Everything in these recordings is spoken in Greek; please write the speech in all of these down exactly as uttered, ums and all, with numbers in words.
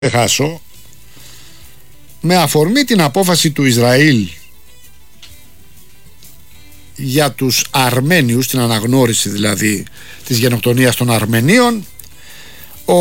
ξεχάσω, με αφορμή την απόφαση του Ισραήλ για τους Αρμένιους, την αναγνώριση δηλαδή της γενοκτονίας των Αρμενίων, ο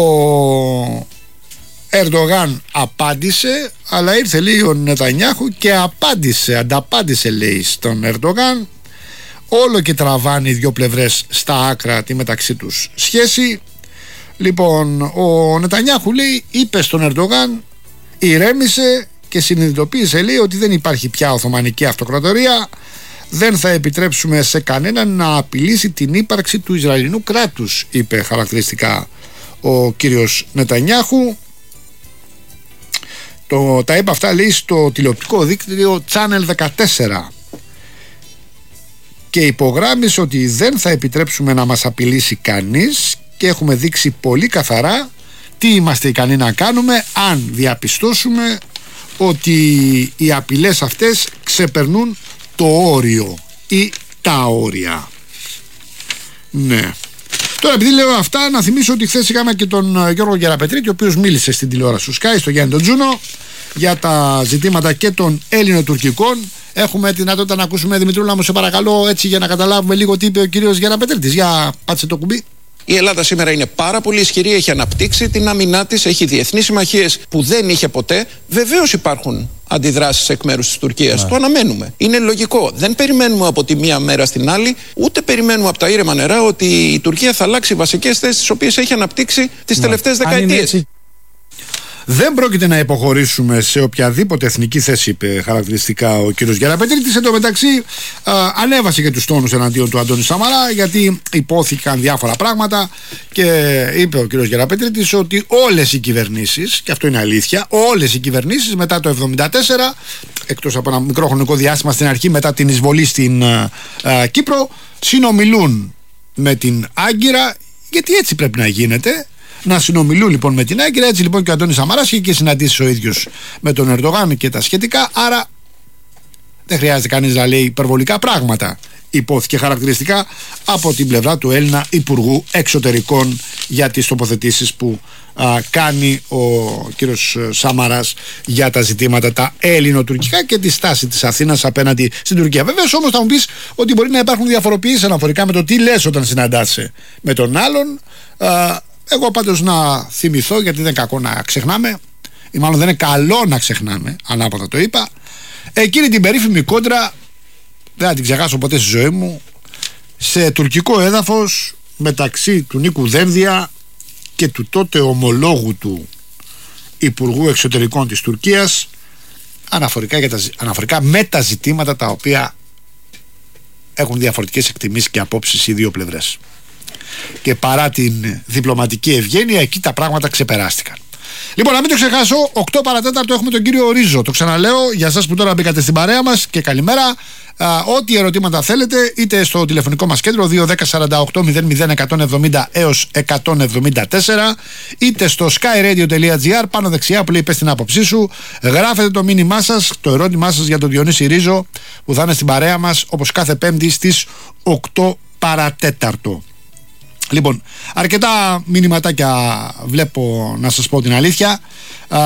Ερντογάν απάντησε, αλλά ήρθε λέει ο Νετανιάχου και απάντησε, ανταπάντησε λέει στον Ερντογάν. Όλο και τραβάνε οι δύο πλευρές στα άκρα τη μεταξύ τους σχέση. Λοιπόν, ο Νετανιάχου λέει, είπε στον Ερντογάν, ηρέμησε και συνειδητοποίησε λέει ότι δεν υπάρχει πια Οθωμανική Αυτοκρατορία, δεν θα επιτρέψουμε σε κανέναν να απειλήσει την ύπαρξη του Ισραηλινού κράτους, είπε χαρακτηριστικά ο κύριος Νετανιάχου. Το, τα είπε αυτά λέει στο τηλεοπτικό δίκτυο Channel δεκατέσσερα και υπογράμμισε ότι δεν θα επιτρέψουμε να μας απειλήσει κανείς και έχουμε δείξει πολύ καθαρά τι είμαστε ικανοί να κάνουμε αν διαπιστώσουμε ότι οι απειλές αυτές ξεπερνούν το όριο ή τα όρια. Ναι. Τώρα, επειδή λέω αυτά, να θυμίσω ότι χθες είχαμε και τον Γιώργο Γεραπετρίτη, ο οποίος μίλησε στην τηλεόραση του Sky, στο Γιάννη τον Τζούνο, για τα ζητήματα και των Έλληνο-τουρκικών. Έχουμε τη δυνατότητα να ακούσουμε, Δημητρούλα μου, σε παρακαλώ, έτσι για να καταλάβουμε λίγο τι είπε ο κύριος Γεραπετρίτης. Για πάτσε το κουμπί. Η Ελλάδα σήμερα είναι πάρα πολύ ισχυρή, έχει αναπτύξει την άμυνά της, έχει διεθνείς συμμαχίες που δεν είχε ποτέ. Βεβαίως υπάρχουν αντιδράσεις εκ μέρους της Τουρκίας. Yeah. Το αναμένουμε. Είναι λογικό. Δεν περιμένουμε από τη μία μέρα στην άλλη, ούτε περιμένουμε από τα ήρεμα νερά ότι η Τουρκία θα αλλάξει βασικές θέσεις τις οποίες έχει αναπτύξει τις yeah. τελευταίες δεκαετίες. Δεν πρόκειται να υποχωρήσουμε σε οποιαδήποτε εθνική θέση, είπε χαρακτηριστικά ο κύριος Γεραπετρίτης. Εν τω μεταξύ, α, ανέβασε και τους τόνους εναντίον του Αντώνη Σαμαρά, γιατί υπόθηκαν διάφορα πράγματα και είπε ο κύριος Γεραπετρίτης ότι όλες οι κυβερνήσεις, και αυτό είναι αλήθεια, όλες οι κυβερνήσεις μετά το εβδομήντα τέσσερα, εκτός από ένα μικρό χρονικό διάστημα στην αρχή μετά την εισβολή στην α, α, Κύπρο, συνομιλούν με την Άγκυρα, γιατί έτσι πρέπει να γίνεται. Να συνομιλούν λοιπόν με την Άγκυρα. Έτσι λοιπόν και ο Αντώνης Σαμαράς είχε και συναντήσει ο ίδιος με τον Ερντογάν και τα σχετικά. Άρα δεν χρειάζεται κανείς να λέει υπερβολικά πράγματα. Υπόθηκε χαρακτηριστικά από την πλευρά του Έλληνα Υπουργού Εξωτερικών για τις τοποθετήσεις που α, κάνει ο κύριος Σαμαράς για τα ζητήματα τα έλληνο-τουρκικά και τη στάση της Αθήνας απέναντι στην Τουρκία. Βεβαίως όμως θα μου πεις ότι μπορεί να υπάρχουν διαφοροποιήσεις αναφορικά με το τι λες όταν συναντάσαι με τον άλλον. Α, Εγώ πάντως να θυμηθώ, γιατί δεν είναι κακό να ξεχνάμε, ή μάλλον δεν είναι καλό να ξεχνάμε, ανάποδα το είπα, εκείνη την περίφημη κόντρα, δεν θα την ξεχάσω ποτέ στη ζωή μου, σε τουρκικό έδαφος μεταξύ του Νίκου Δένδια και του τότε ομολόγου του Υπουργού Εξωτερικών της Τουρκίας, αναφορικά, για τα, αναφορικά με τα ζητήματα τα οποία έχουν διαφορετικές εκτιμήσεις και απόψεις οι δύο πλευρές. Και παρά την διπλωματική ευγένεια, εκεί τα πράγματα ξεπεράστηκαν. Λοιπόν, να μην το ξεχάσω, οκτώ παρατέταρτο έχουμε τον κύριο Ρίζο. Το ξαναλέω για εσάς που τώρα μπήκατε στην παρέα μας και καλημέρα. Α, ό,τι ερωτήματα θέλετε, είτε στο τηλεφωνικό μας κέντρο δύο ένα μηδέν σαράντα οκτώ μηδέν μηδέν εκατόν εβδομήντα έως εκατόν εβδομήντα τέσσερα, είτε στο skyradio τελεία gr, πάνω δεξιά που λέει πες την άποψή σου, γράφετε το μήνυμά σας, το ερώτημά σας για τον Διονύση Ρίζο που θα είναι στην παρέα μας όπως κάθε Πέμπτη στις οκτώ παρατέταρτο. Λοιπόν, αρκετά μηνυματάκια βλέπω, να σας πω την αλήθεια, α,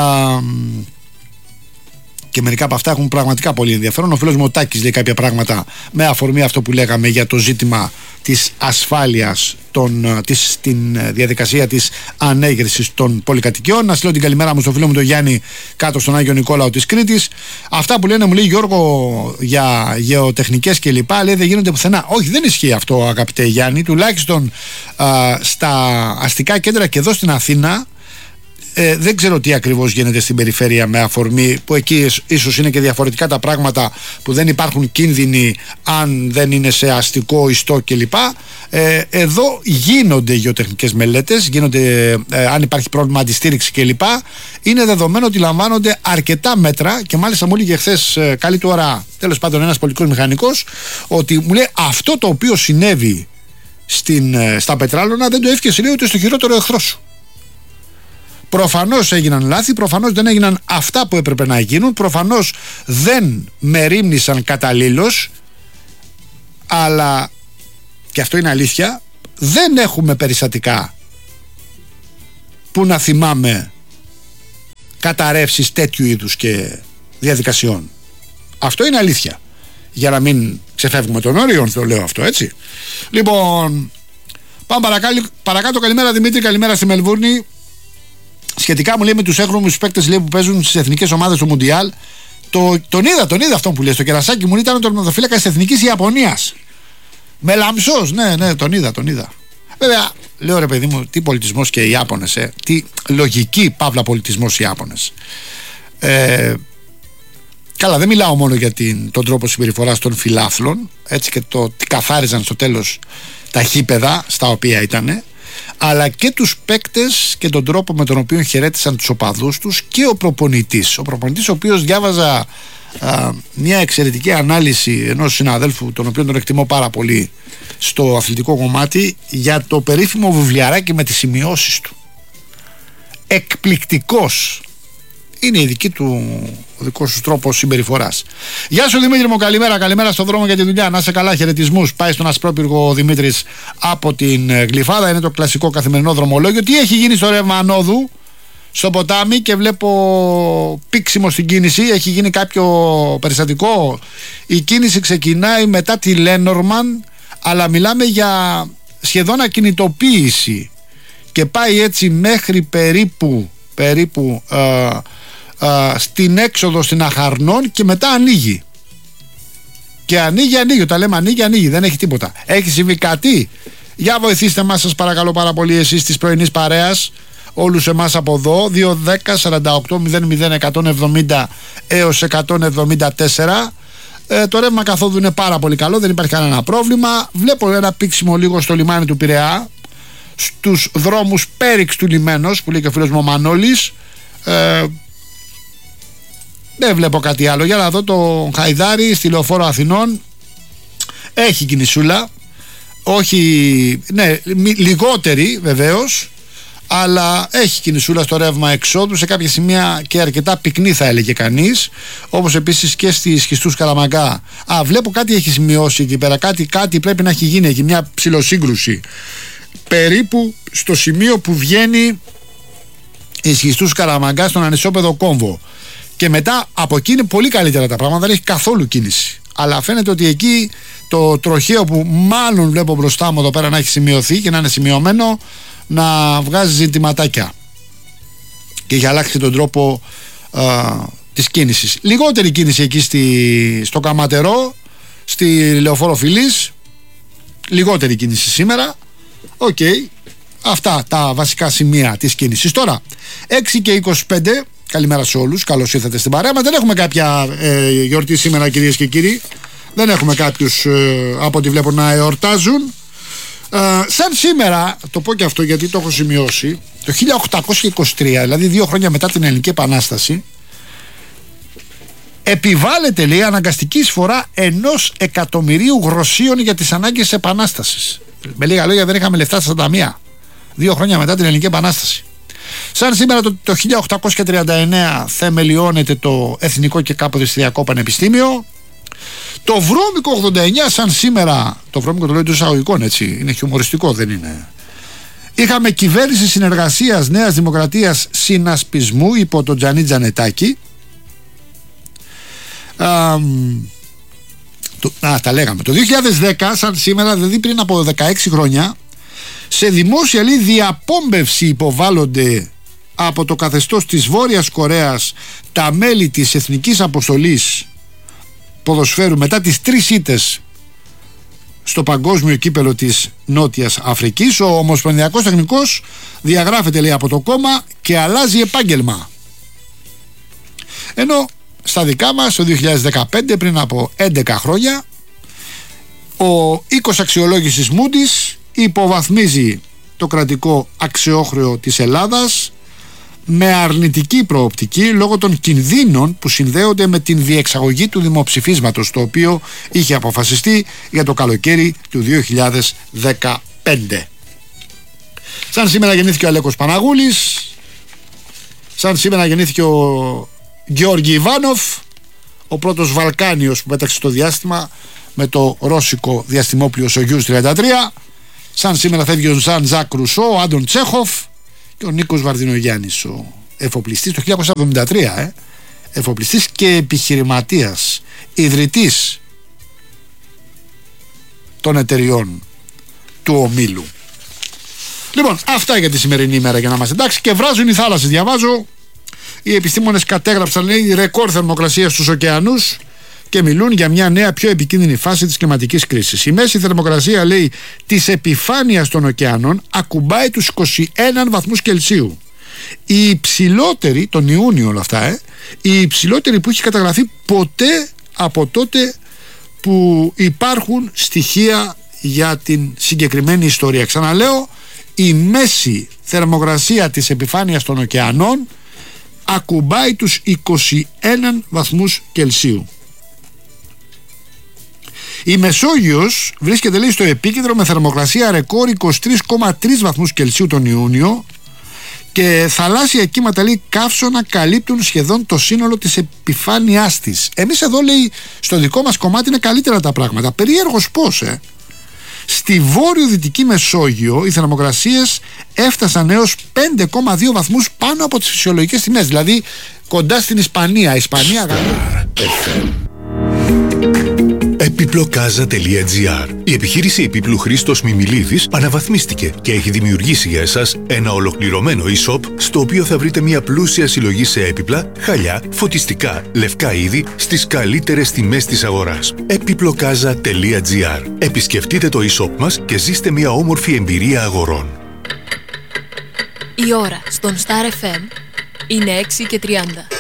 και μερικά από αυτά έχουν πραγματικά πολύ ενδιαφέρον. Ο φίλος μου ο Τάκης λέει κάποια πράγματα με αφορμή αυτό που λέγαμε για το ζήτημα της ασφάλειας των, της, στην διαδικασία της ανέγερσης των πολυκατοικιών. Να στείλω την καλημέρα μου στο φίλο μου τον Γιάννη κάτω στον Άγιο Νικόλαο της Κρήτης. Αυτά που λένε, μου λέει Γιώργο, για γεωτεχνικές και λοιπά, λέει δεν γίνονται πουθενά. Όχι, δεν ισχύει αυτό, αγαπητέ Γιάννη. Τουλάχιστον α, στα αστικά κέντρα και εδώ στην Αθήνα. Ε, δεν ξέρω τι ακριβώς γίνεται στην περιφέρεια με αφορμή που εκεί ίσως είναι και διαφορετικά τα πράγματα, που δεν υπάρχουν κίνδυνοι αν δεν είναι σε αστικό ιστό κλπ. Ε, εδώ γίνονται γεωτεχνικές μελέτες, γίνονται, ε, αν υπάρχει πρόβλημα αντιστήριξη κλπ. Είναι δεδομένο ότι λαμβάνονται αρκετά μέτρα και μάλιστα μου έλεγε χθες, ε, καλή του ώρα, τέλος πάντων ένας πολιτικός μηχανικός, ότι μου λέει αυτό το οποίο συνέβη στην, ε, στα Πετράλωνα δεν το εύχεσαι λέει ούτε στο χειρότερο εχθρό σου. Προφανώς έγιναν λάθη, προφανώς δεν έγιναν αυτά που έπρεπε να γίνουν, προφανώς δεν μερίμνησαν καταλήλως, αλλά, και αυτό είναι αλήθεια, δεν έχουμε περιστατικά που να θυμάμαι καταρρεύσεις τέτοιου είδους και διαδικασιών. Αυτό είναι αλήθεια. Για να μην ξεφεύγουμε των όριων, το λέω αυτό, έτσι. Λοιπόν, πάμε παρακάτω. Καλημέρα Δημήτρη, καλημέρα στη Μελβούρνη. Σχετικά μου λέει με τους έγχρωμους παίκτες που παίζουν στις εθνικές ομάδες του Μουντιάλ. Το, τον είδα, τον είδα αυτό που λέει. Στο κερασάκι μου ήταν ο τερματοφύλακας της Εθνικής Ιαπωνίας. Μελαμψός, ναι, ναι, τον είδα, τον είδα. Βέβαια, λέω ρε παιδί μου, τι πολιτισμός και οι Ιάπωνες, ε, τι λογική παύλα πολιτισμός οι Ιάπωνες. Ε, καλά, δεν μιλάω μόνο για την, τον τρόπο συμπεριφοράς των φιλάθλων, έτσι, και το τι καθάριζαν στο τέλος τα γήπεδα στα οποία ήτανε, αλλά και τους παίκτες και τον τρόπο με τον οποίο χαιρέτησαν τους οπαδούς τους και ο προπονητής. Ο προπονητής, ο οποίος διάβαζα α, μια εξαιρετική ανάλυση ενός συναδέλφου, τον οποίο τον εκτιμώ πάρα πολύ στο αθλητικό κομμάτι, για το περίφημο βιβλιαράκι με τις σημειώσεις του. Εκπληκτικός. Είναι η δική του, ο δικός σου τρόπος συμπεριφοράς. Γεια σου Δημήτρη μου, καλημέρα, καλημέρα στον δρόμο για τη δουλειά. Να είσαι καλά, χαιρετισμούς. Πάει στον Ασπρόπυργο ο Δημήτρης από την Γλυφάδα. Είναι το κλασικό καθημερινό δρομολόγιο. Τι έχει γίνει στο ρεύμα ανόδου, στο ποτάμι, και βλέπω πήξιμο στην κίνηση. Έχει γίνει κάποιο περιστατικό? Η κίνηση ξεκινάει μετά τη Λένορμαν, αλλά μιλάμε για σχεδόν ακινητοποίηση και πάει έτσι μέχρι περίπου περίπου ε, ε, στην έξοδο στην Αχαρνών, και μετά ανοίγει και ανοίγει, ανοίγει, όταν λέμε ανοίγει, ανοίγει, δεν έχει τίποτα. Έχει συμβεί κάτι? Για βοηθήστε μας σας παρακαλώ πάρα πολύ, εσείς της πρωινής παρέας, όλους εμάς από εδώ. Δύο δέκα σαράντα οκτώ μηδέν μηδέν εκατόν εβδομήντα έως εκατόν εβδομήντα τέσσερα. Ε, το ρεύμα καθόδου είναι πάρα πολύ καλό, δεν υπάρχει κανένα πρόβλημα. Βλέπω ένα πήξιμο λίγο στο λιμάνι του Πειραιά, στους δρόμους Πέριξ του λιμένος, που λέει και ο φίλος μου ο Μανώλης. ε, δεν βλέπω κάτι άλλο. Για να δω το Χαϊδάρι στη Λεωφόρο Αθηνών, έχει κινησούλα, όχι, ναι, λιγότερη βεβαίως, αλλά έχει κινησούλα στο ρεύμα εξόδου, σε κάποια σημεία και αρκετά πυκνή θα έλεγε κανείς, όπως επίσης και στη Σχιστούς Καραμαγκά. Α, βλέπω κάτι έχει σημειώσει εκεί πέρα, κάτι, κάτι πρέπει να έχει γίνει, έχει μια ψιλοσύγκρουση περίπου στο σημείο που βγαίνει η Σχιστούς Καραμαγκά στον ανισόπεδο Κόμβο, και μετά από εκεί είναι πολύ καλύτερα τα πράγματα, δεν έχει καθόλου κίνηση. Αλλά φαίνεται ότι εκεί το τροχαίο που μάλλον βλέπω μπροστά μου εδώ πέρα να έχει σημειωθεί και να είναι σημειωμένο, να βγάζει ζητηματάκια και έχει αλλάξει τον τρόπο α, της κίνησης. Λιγότερη κίνηση εκεί στη, στο Καματερό, στη Λεωφόρο Φιλής, λιγότερη κίνηση σήμερα. Οκ, okay. Αυτά τα βασικά σημεία της κίνησης. Τώρα έξι και είκοσι πέντε, καλημέρα σε όλους, καλώς ήρθατε στην παρέα μας. Δεν έχουμε κάποια ε, γιορτή σήμερα, κυρίες και κύριοι. Δεν έχουμε κάποιους ε, από ό,τι βλέπω να εορτάζουν. Ε, σαν σήμερα, το πω και αυτό γιατί το έχω σημειώσει, το χίλια οκτακόσια είκοσι τρία, δηλαδή δύο χρόνια μετά την Ελληνική Επανάσταση, επιβάλλεται, λέει, αναγκαστική εισφορά ενός εκατομμυρίου γροσίων για τις ανάγκες της Επανάστασης. Με λίγα λόγια, δεν είχαμε λεφτά στα ταμεία δύο χρόνια μετά την Ελληνική Επανάσταση. Σαν σήμερα το, το χίλια οκτακόσια τριάντα εννέα θεμελιώνεται το Εθνικό και Καποδιστριακό Πανεπιστήμιο. Το βρώμικο ογδόντα εννέα, σαν σήμερα, το βρώμικο το λέω εντός εισαγωγικών, έτσι, είναι χιουμοριστικό, δεν είναι. Είχαμε κυβέρνηση συνεργασίας Νέας Δημοκρατίας συνασπισμού υπό τον Τζανί Τζανετάκη. Α, το, α, τα λέγαμε. Το δύο χιλιάδες δέκα, σαν σήμερα, δηλαδή πριν από δεκαέξι χρόνια, σε δημόσια, λέει, διαπόμπευση υποβάλλονται από το καθεστώς της Βόρειας Κορέας τα μέλη της Εθνικής Αποστολής Ποδοσφαίρου μετά τις τρεις ήττες στο παγκόσμιο κύπελο της Νότιας Αφρικής. Ο Ομοσπονδιακός Τεχνικός διαγράφεται, λέει, από το κόμμα και αλλάζει επάγγελμα. Ενώ στα δικά μας το δύο χιλιάδες δεκαπέντε, πριν από έντεκα χρόνια, ο οίκος αξιολόγησης Moody's υποβαθμίζει το κρατικό αξιόχρεο της Ελλάδας με αρνητική προοπτική λόγω των κινδύνων που συνδέονται με την διεξαγωγή του δημοψηφίσματος, το οποίο είχε αποφασιστεί για το καλοκαίρι του δύο χιλιάδες δεκαπέντε. Σαν σήμερα γεννήθηκε ο Αλέκος Παναγούλης, σαν σήμερα γεννήθηκε ο Γεώργη Ιβάνοφ, ο πρώτος Βαλκάνιος που πέταξε στο διάστημα με το ρώσικο διαστημόπλιο Σογιούς τριάντα τρία. Σαν σήμερα φεύγει ο Ζαν Ζακ Ρουσό, ο Άντων Τσέχοφ και ο Νίκος Βαρδινογιάννης, ο εφοπλιστής το χίλια εννιακόσια εβδομήντα τρία, ε, εφοπλιστής και επιχειρηματίας, ιδρυτής των εταιριών του ομίλου. Λοιπόν, αυτά για τη σημερινή ημέρα για να είμαστε εντάξει. Και βράζουν οι θάλασσες, διαβάζω. Οι επιστήμονες κατέγραψαν, λέει, ρεκόρ θερμοκρασία στους ωκεανούς και μιλούν για μια νέα πιο επικίνδυνη φάση της κλιματικής κρίσης. Η μέση θερμοκρασία, λέει, της επιφάνειας των ωκεανών ακουμπάει τους είκοσι ένα βαθμούς Κελσίου. Η υψηλότερη, τον Ιούνιο όλα αυτά, ε, η υψηλότερη που έχει καταγραφεί ποτέ από τότε που υπάρχουν στοιχεία για την συγκεκριμένη ιστορία. Ξαναλέω, η μέση θερμοκρασία της επιφάνειας των ωκεανών ακουμπάει τους είκοσι ένα βαθμούς Κελσίου. Η Μεσόγειος βρίσκεται, λέει, στο επίκεντρο με θερμοκρασία ρεκόρ είκοσι τρία κόμμα τρία βαθμούς Κελσίου τον Ιούνιο και θαλάσσια κύματα, λέει, καύσωνα καλύπτουν σχεδόν το σύνολο της επιφάνειάς της. Εμείς εδώ, λέει, στο δικό μας κομμάτι είναι καλύτερα τα πράγματα. Περίεργος πώς, ε. Στη βόρειο-δυτική Μεσόγειο οι θερμοκρασίες έφτασαν έως πέντε κόμμα δύο βαθμούς πάνω από τις φυσιολογικές τιμές, δηλαδή κοντά στην Ισπανία. Ισπανία Επιπλοκάζα τελεία τζι άρ. Η επιχείρηση επίπλου Χρήστος Μιμιλίδης αναβαθμίστηκε και έχει δημιουργήσει για εσάς ένα ολοκληρωμένο e-shop στο οποίο θα βρείτε μια πλούσια συλλογή σε έπιπλα, χαλιά, φωτιστικά, λευκά είδη στις καλύτερες τιμές της αγοράς. Επιπλοκάζα τελεία τζι άρ. Επισκεφτείτε το e-shop μας και ζήστε μια όμορφη εμπειρία αγορών. Η ώρα στον Star εφ εμ είναι έξι και τριάντα.